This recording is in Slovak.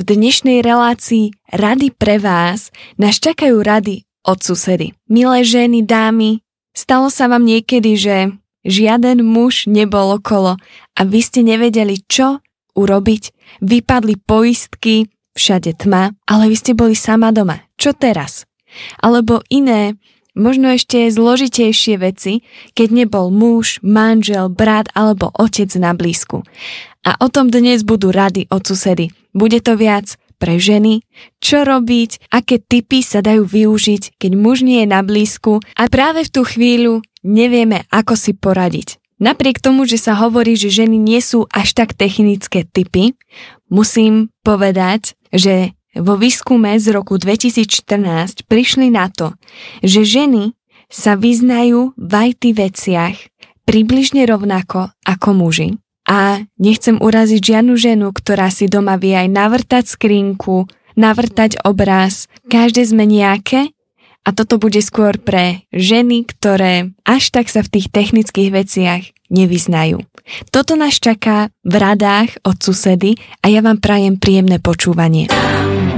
dnešnej relácii Rady pre vás nás čakajú rady od susedy. Milé ženy, dámy, stalo sa vám niekedy, že žiaden muž nebol okolo a vy ste nevedeli, čo urobiť? Vypadli poistky, všade tma, ale vy ste boli sama doma. Čo teraz? Alebo iné, možno ešte zložitejšie veci, keď nebol muž, manžel, brat alebo otec na blízku. A o tom dnes budú rady od susedy. Bude to viac pre ženy, čo robiť, aké tipy sa dajú využiť, keď muž nie je na blízku a práve v tú chvíľu nevieme, ako si poradiť. Napriek tomu, že sa hovorí, že ženy nie sú až tak technické typy, musím povedať, že vo výskume z roku 2014 prišli na to, že ženy sa vyznajú v IT veciach približne rovnako ako muži. A nechcem uraziť žiadnu ženu, ktorá si doma vie aj navrtať skrinku, navrtať obraz. Každé sme nejaké a toto bude skôr pre ženy, ktoré až tak sa v tých technických veciach nevyznajú. Toto nás čaká v radách od susedy a ja vám prajem príjemné počúvanie.